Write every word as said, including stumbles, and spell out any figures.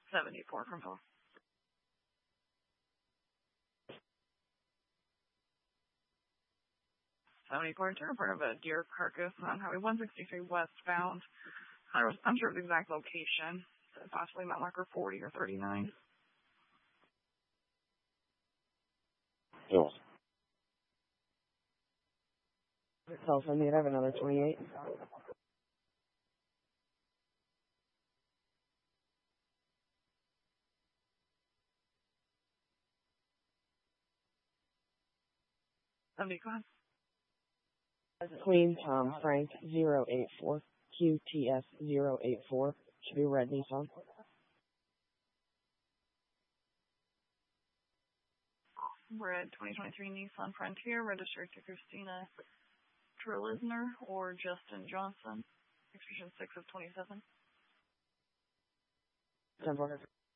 seventy-four from Phil. seventy-four, report of a deer carcass on Highway one sixty-three westbound. I was unsure of the exact location. So possibly mile marker forty or thirty-nine. Yes. Cell phone, you have another twenty-eight. seventy, go ahead. Queen Tom Frank zero eight four Q T S zero eight four. Should be red Nissan. Red twenty twenty-three Nissan Frontier, registered to Christina Trelizner or Justin Johnson. Extension six of twenty-seven. ten four.